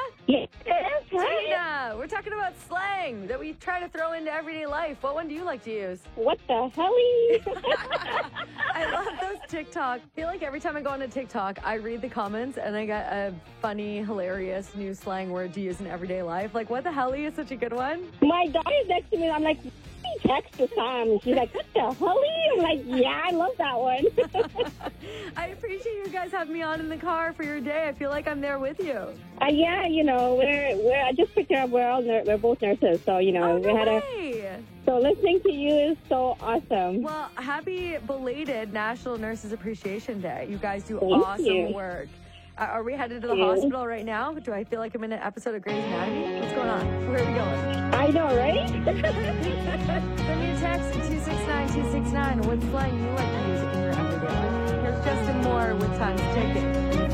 Yes. Hi. Tina, we're talking about slang that we try to throw into everyday life. What one do you like to use? What the hell? I love those TikTok. I feel like every time I go onto TikTok, I read the comments and I get a funny, hilarious new slang word to use in everyday life. Like, what the hell is such a good one? My daughter's next to me. I'm like, text to Sam. She's like, what the hell? I'm like, yeah, I love that one. I appreciate you guys having me on in the car for your day. I feel like I'm there with you. Yeah, you know, we're I just picked her up. We're both nurses, so you know, No way. So listening to you is so awesome. Well, happy belated National Nurses Appreciation Day. You guys do Thank awesome you. work. Are we headed to the Thank you. hospital right now? Do I feel like I'm in an episode of Grey's Anatomy? What's going on? Where are we going? I know, right? Send me a text at 269-269. What slang you like to use in your everyday life? Here's Justin Moore with Time's Ticking.